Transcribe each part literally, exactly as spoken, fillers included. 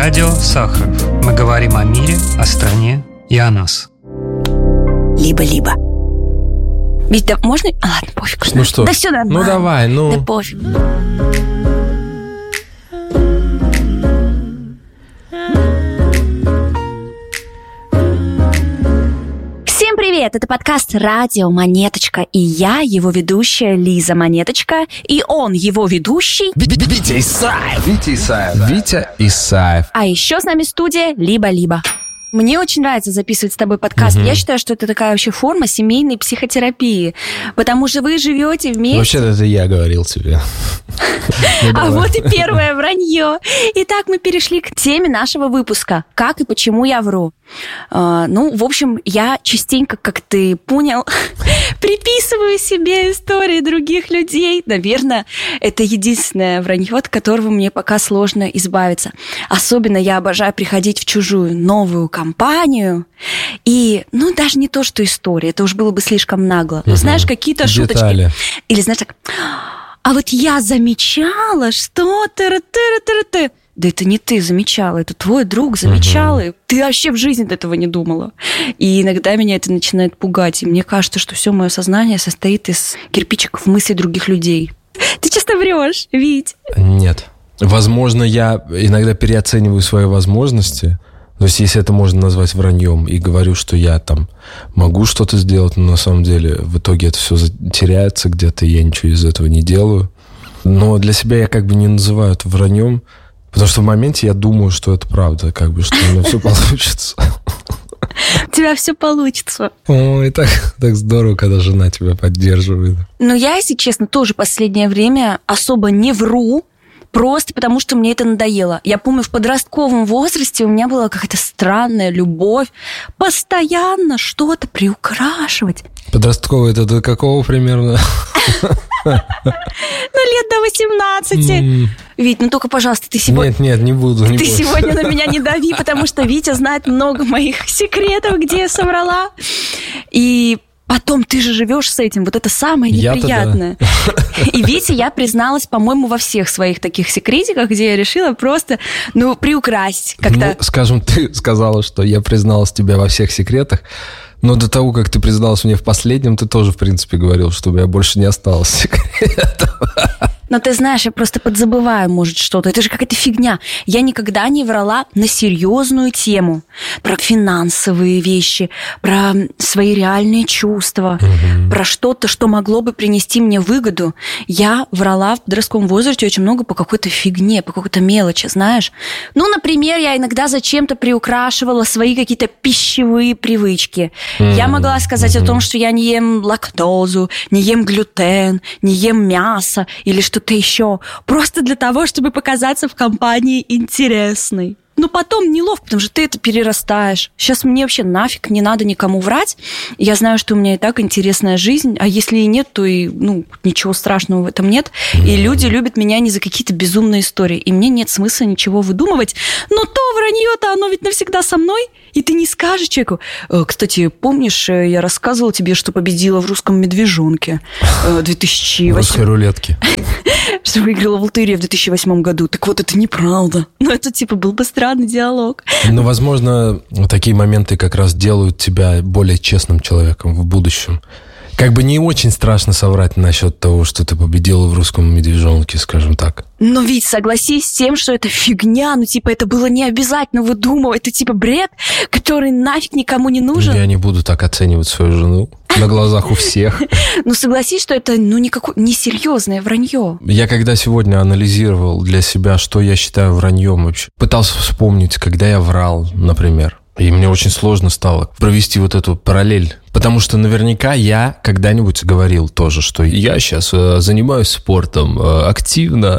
Радио Сахаров. Мы говорим о мире, о стране и о нас. Либо-либо. Ведь да можно... А, ладно, пофиг. Ну что? Да все нормально. Ну давай, ну... Да пофиг. Всем привет! Это подкаст «Радио Монеточка». И я, его ведущая Лиза Монеточка. И он, его ведущий... Витя Исаев. Витя Исаев. Да. Витя Исаев. А еще с нами студия «Либо-либо». Мне очень нравится записывать с тобой подкаст. Угу. Я считаю, что это такая вообще форма семейной психотерапии. Потому что вы живете вместе... Вообще-то это я говорил тебе. А вот и первое вранье. Итак, мы перешли к теме нашего выпуска. Как и почему я вру. Ну, в общем, я частенько, как ты понял, приписываю себе истории других людей. Наверное, это единственное вранье, от которого мне пока сложно избавиться. Особенно я обожаю приходить в чужую новую компанию. И, ну, даже не то, что история, это уж было бы слишком нагло. Угу. Знаешь, какие-то шуточки. Детали. Или, знаешь, так... А вот я замечала, что... ты-ты-ты-ты-ты. Да это не ты замечала, это твой друг замечал, угу. И ты вообще в жизни до этого не думала. И иногда меня это начинает пугать. И мне кажется, что все мое сознание состоит из кирпичиков мыслей других людей. Ты часто врешь, Вить? Нет. Возможно, я иногда переоцениваю свои возможности. То есть, если это можно назвать враньем, и говорю, что я там могу что-то сделать, но на самом деле в итоге это все теряется где-то, и я ничего из этого не делаю. Но для себя я как бы не называю это враньем, потому что в моменте я думаю, что это правда, как бы, что у меня все получится. У тебя все получится. Ой, так, так здорово, когда жена тебя поддерживает. Ну, я, если честно, тоже последнее время особо не вру, просто потому, что мне это надоело. Я помню, в подростковом возрасте у меня была какая-то странная любовь постоянно что-то приукрашивать. Подростковый это до какого примерно? Ну, лет до восемнадцати. Вить, ну только, пожалуйста, ты сегодня... Нет, нет, не буду. Ты сегодня на меня не дави, потому что Витя знает много моих секретов, где я соврала. И... Потом ты же живешь с этим, вот это самое неприятное. Да. И Витя, я призналась, по-моему, во всех своих таких секретиках, где я решила просто, ну, приукрасить как-то. Ну, скажем, ты сказала, что я призналась тебе во всех секретах, но до того, как ты призналась мне в последнем, ты тоже, в принципе, говорил, что у меня больше не осталось секретов. Но ты знаешь, я просто подзабываю, может, что-то. Это же какая-то фигня. Я никогда не врала на серьезную тему. Про финансовые вещи, про свои реальные чувства, угу. Про что-то, что могло бы принести мне выгоду. Я врала в подростковом возрасте очень много по какой-то фигне, по какой-то мелочи, знаешь. Ну, например, я иногда зачем-то приукрашивала свои какие-то пищевые привычки. Угу. Я могла сказать угу. о том, что я не ем лактозу, не ем глютен, не ем мясо или что-то еще, просто для того, чтобы показаться в компании интересной. Но потом неловко, потому что ты это перерастаешь. Сейчас мне вообще нафиг не надо никому врать. Я знаю, что у меня и так интересная жизнь, а если и нет, то и ну, ничего страшного в этом нет. И люди любят меня не за какие-то безумные истории. И мне нет смысла ничего выдумывать. Но то вранье-то, оно ведь навсегда со мной. И ты не скажешь человеку. Кстати, помнишь, я рассказывала тебе, что победила в русском медвежонке две тысячи восьмом... Русской рулетки. Что выиграла в лотерею в две тысячи восьмом году. Так вот, это неправда. Но это, типа, был бы странный диалог. Ну, возможно, такие моменты как раз делают тебя более честным человеком в будущем. Как бы не очень страшно соврать насчет того, что ты победила в русском медвежонке, скажем так. Но ведь согласись с тем, что это фигня, ну типа это было не обязательно выдумывать, это типа бред, который нафиг никому не нужен. Я не буду так оценивать свою жену на глазах у всех. Ну согласись, что это ну никакое несерьезное вранье. Я когда сегодня анализировал для себя, что я считаю враньем вообще, пытался вспомнить, когда я врал, например. И мне очень сложно стало провести вот эту параллель. Потому что наверняка я когда-нибудь говорил тоже, что я сейчас э, занимаюсь спортом э, активно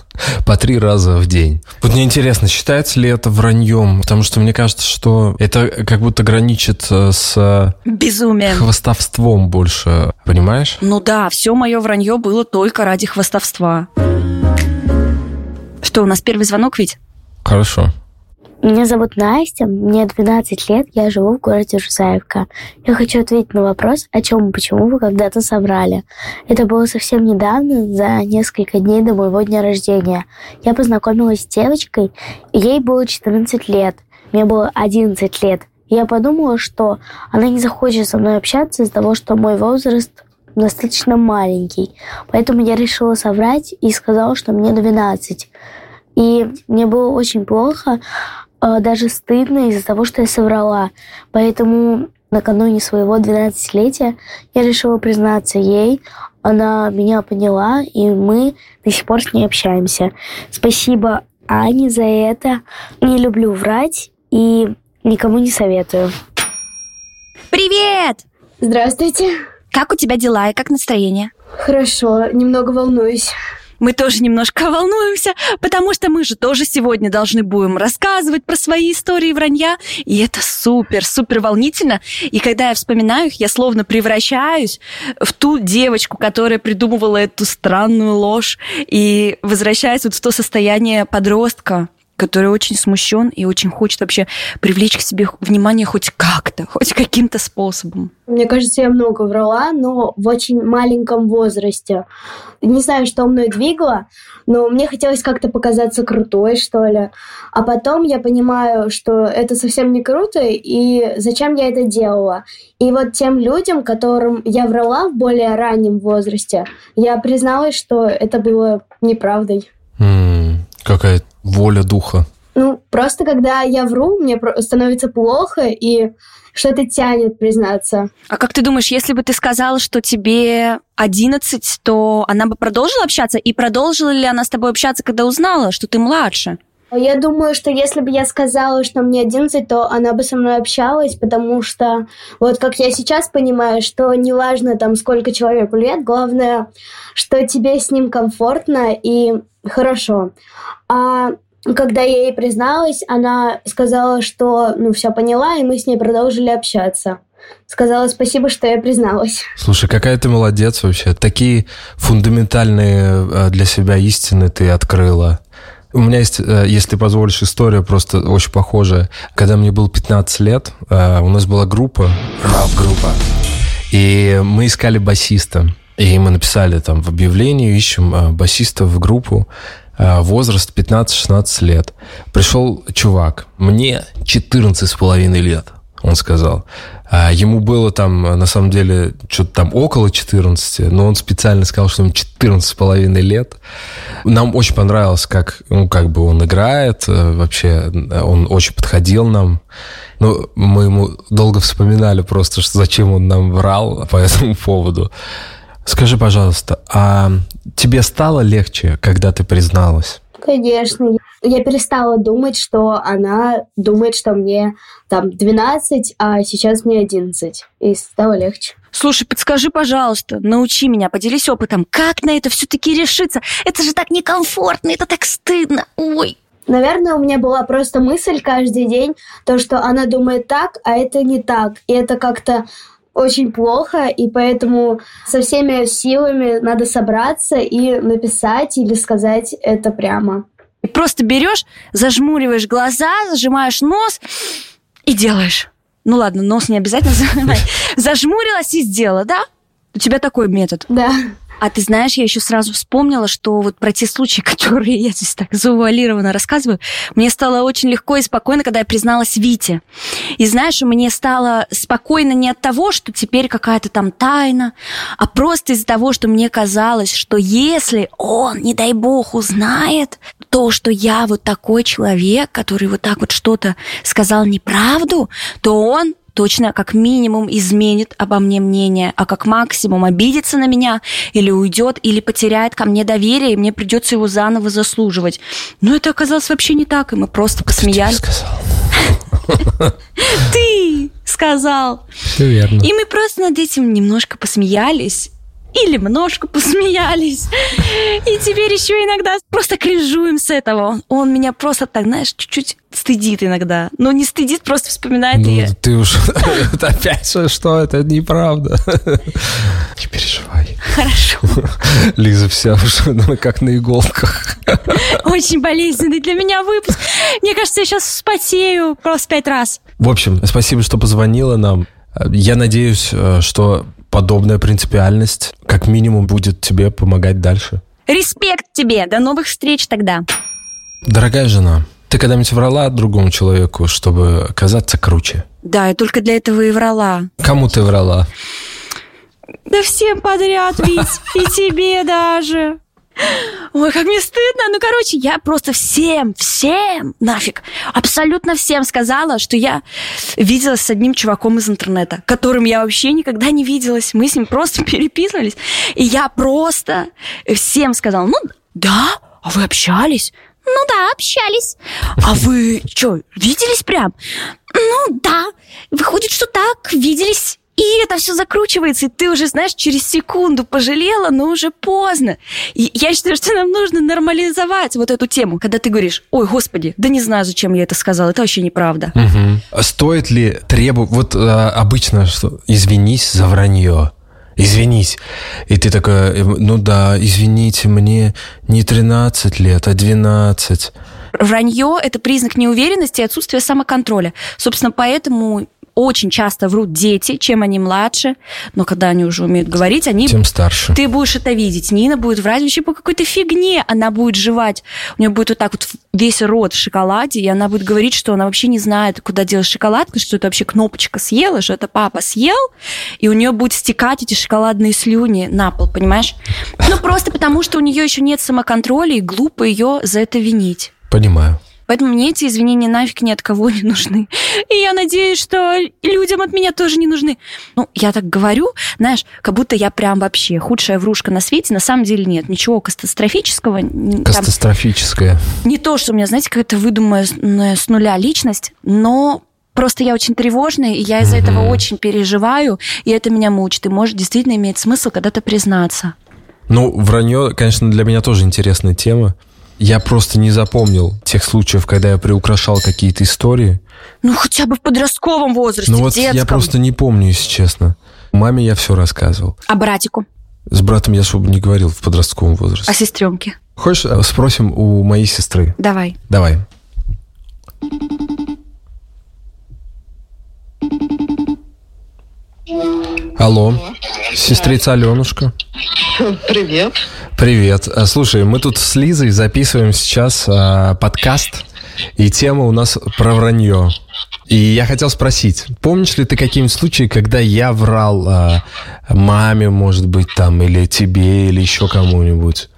по три раза в день. Вот мне интересно, считается ли это враньем? Потому что мне кажется, что это как будто граничит с... безумием. Хвастовством больше, понимаешь? Ну да, все мое вранье было только ради хвастовства. Что, у нас первый звонок, ведь? Хорошо. Меня зовут Настя, мне двенадцать лет, я живу в городе Рузаевка. Я хочу ответить на вопрос, о чем и почему вы когда-то соврали. Это было совсем недавно, за несколько дней до моего дня рождения. Я познакомилась с девочкой, и ей было четырнадцать лет, мне было одиннадцать лет. И я подумала, что она не захочет со мной общаться из-за того, что мой возраст достаточно маленький. Поэтому я решила соврать и сказала, что мне двенадцать. И мне было очень плохо, даже стыдно из-за того, что я соврала. Поэтому накануне своего двенадцатилетия я решила признаться ей. Она меня поняла, и мы до сих пор с ней общаемся. Спасибо Ане за это. Не люблю врать и никому не советую. Привет! Здравствуйте. Как у тебя дела и как настроение? Хорошо, немного волнуюсь. Мы тоже немножко волнуемся, потому что мы же тоже сегодня должны будем рассказывать про свои истории вранья, и это супер, супер волнительно. И когда я вспоминаю их, я словно превращаюсь в ту девочку, которая придумывала эту странную ложь, и возвращаюсь вот в то состояние подростка, который очень смущен и очень хочет вообще привлечь к себе внимание хоть как-то, хоть каким-то способом. Мне кажется, я много врала, но в очень маленьком возрасте. Не знаю, что мной двигало, но мне хотелось как-то показаться крутой, что ли. А потом я понимаю, что это совсем не круто, и зачем я это делала. И вот тем людям, которым я врала в более раннем возрасте, я призналась, что это было неправдой. Mm, какая воля духа. Ну, просто когда я вру, мне становится плохо, и что-то тянет признаться. А как ты думаешь, если бы ты сказала, что тебе одиннадцать, то она бы продолжила общаться? И продолжила ли она с тобой общаться, когда узнала, что ты младше? Я думаю, что если бы я сказала, что мне одиннадцать, то она бы со мной общалась, потому что, вот как я сейчас понимаю, что неважно там сколько человеку лет, главное, что тебе с ним комфортно и хорошо. А когда я ей призналась, она сказала, что ну все поняла, и мы с ней продолжили общаться. Сказала спасибо, что я призналась. Слушай, какая ты молодец вообще. Такие фундаментальные для себя истины ты открыла. У меня есть, если позволишь, история просто очень похожая. Когда мне было пятнадцать лет, у нас была группа, рап-группа, и мы искали басиста. И мы написали там в объявлении, ищем басиста в группу, возраст пятнадцать-шестнадцать лет. Пришел чувак, мне четырнадцать с половиной лет, он сказал. Ему было там, на самом деле, что-то там около четырнадцати, но он специально сказал, что ему четырнадцать с половиной лет. Нам очень понравилось, как, ну, как бы он играет, вообще он очень подходил нам. Ну, мы ему долго вспоминали просто, что зачем он нам врал по этому поводу. Скажи, пожалуйста, а тебе стало легче, когда ты призналась? Конечно. Я перестала думать, что она думает, что мне там двенадцать, а сейчас мне одиннадцать. И стало легче. Слушай, подскажи, пожалуйста, научи меня, поделись опытом. Как на это все-таки решиться? Это же так некомфортно, это так стыдно. Ой. Наверное, у меня была просто мысль каждый день, то, что она думает так, а это не так. И это как-то очень плохо, и поэтому со всеми силами надо собраться и написать или сказать это прямо. И просто берешь, зажмуриваешь глаза, зажимаешь нос и делаешь. Ну ладно, нос не обязательно зажимать. Зажмурилась и сделала, да? У тебя такой метод? Да. А ты знаешь, я еще сразу вспомнила, что вот про те случаи, которые я здесь так завуалированно рассказываю, мне стало очень легко и спокойно, когда я призналась Вите. И знаешь, мне стало спокойно не от того, что теперь какая-то там тайна, а просто из-за того, что мне казалось, что если он, не дай бог, узнает то, что я вот такой человек, который вот так вот что-то сказал неправду, то он точно как минимум изменит обо мне мнение, а как максимум обидится на меня или уйдет, или потеряет ко мне доверие, и мне придется его заново заслуживать. Но это оказалось вообще не так, и мы просто посмеялись. Кто тебе сказал? Ты сказал. Все верно. И мы просто над этим немножко посмеялись, или немножко посмеялись. И теперь еще иногда просто кринжуем с этого. Он меня просто так, знаешь, чуть-чуть стыдит иногда. Но не стыдит, просто вспоминает. Ну, и... ты уж опять что, это неправда. Не переживай. Хорошо. Лиза вся уже как на иголках. Очень болезненный для меня выпуск. Мне кажется, я сейчас вспотею просто пять раз. В общем, спасибо, что позвонила нам. Я надеюсь, что подобная принципиальность как минимум будет тебе помогать дальше. Респект тебе. До новых встреч тогда. Дорогая жена, ты когда-нибудь врала другому человеку, чтобы казаться круче? Да, я только для этого и врала. Кому ты врала? Да всем подряд, Вить. И тебе даже. Ой, как мне стыдно. Ну, короче, я просто всем, всем, нафиг, абсолютно всем сказала, что я виделась с одним чуваком из интернета, которым я вообще никогда не виделась. Мы с ним просто переписывались. И я просто всем сказала, ну, да, а вы общались? Ну, да, общались. А вы что, виделись прям? Ну, да. Выходит, что так, виделись. И это все закручивается, и ты уже, знаешь, через секунду пожалела, но уже поздно. И я считаю, что нам нужно нормализовать вот эту тему, когда ты говоришь, ой, господи, да не знаю, зачем я это сказала, это вообще неправда. Угу. Стоит ли требовать, вот а, обычно, что извинись за вранье, извинись. И ты такая, ну да, извините, мне не тринадцать лет, а двенадцать. Вранье – это признак неуверенности и отсутствия самоконтроля. Собственно, поэтому... Очень часто врут дети, чем они младше, но когда они уже умеют говорить, они... Тем старше. Ты будешь это видеть. Нина будет врать вообще по какой-то фигне. Она будет жевать. У нее будет вот так вот весь рот в шоколаде, и она будет говорить, что она вообще не знает, куда делать шоколадку, что это вообще кнопочка съела, что это папа съел, и у нее будут стекать эти шоколадные слюни на пол, понимаешь? Ну, просто потому, что у нее еще нет самоконтроля, и глупо ее за это винить. Понимаю. Поэтому мне эти извинения нафиг ни от кого не нужны. И я надеюсь, что людям от меня тоже не нужны. Ну, я так говорю, знаешь, как будто я прям вообще худшая врушка на свете. На самом деле нет, ничего катастрофического. Катастрофическое. Там, не то, что у меня, знаете, какая-то выдуманная с нуля личность, но... Просто я очень тревожная, и я из-за mm-hmm. этого очень переживаю, и это меня мучит. И может действительно иметь смысл когда-то признаться. Ну, вранье, конечно, для меня тоже интересная тема. Я просто не запомнил тех случаев, когда я приукрашал какие-то истории. Ну, хотя бы в подростковом возрасте, ну, в вот детском. Я просто не помню, если честно. Маме я все рассказывал. А братику? С братом я особо не говорил в подростковом возрасте. А сестренке? Хочешь, спросим у моей сестры? Давай. Давай. Алло, сестрица Аленушка. Привет. Привет. Слушай, мы тут с Лизой записываем сейчас а, подкаст, и тема у нас про вранье. И я хотел спросить, помнишь ли ты какие-нибудь случаи, когда я врал а, маме, может быть, там, или тебе, или еще кому-нибудь?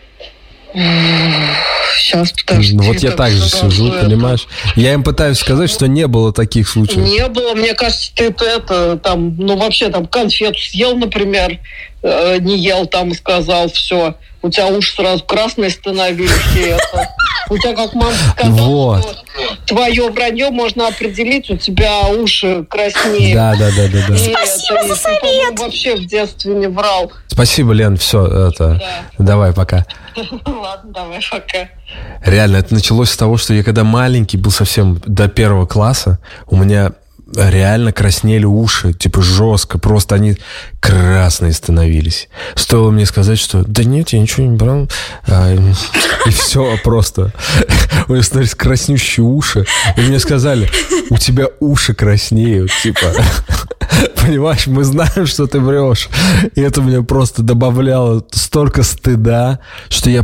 Сейчас, подожди. Ну, вот я так же сижу, это... понимаешь? Я им пытаюсь сказать, что не было таких случаев. Не было, мне кажется, ты это, там, ну, вообще, там, конфету съел, например, э, не ел, там, сказал, все. У тебя уши сразу красные становились, и это... У тебя, как мама сказала, вот. Что твое вранье можно определить, у тебя уши краснее. Да, да, да, да, да. Спасибо это, за совет! Ты, вообще в детстве не врал. Спасибо, Лен, все, это... Да. Давай, пока. Ладно, давай, пока. Реально, это началось с того, что я когда маленький был совсем до первого класса, у меня реально краснели уши, типа жестко, просто они красные становились. Стоило мне сказать, что да нет, я ничего не брал, а, и все просто. У меня становились краснющие уши, и мне сказали, у тебя уши краснеют, типа... Понимаешь, мы знаем, что ты врешь. И это мне просто добавляло столько стыда, что я